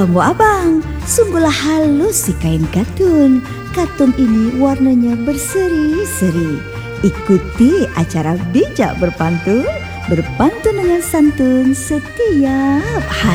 Mu abang, sungguhlah halus si kain katun. Katun ini warnanya berseri-seri. Ikuti acara bijak berpantun dengan santun setiap hari.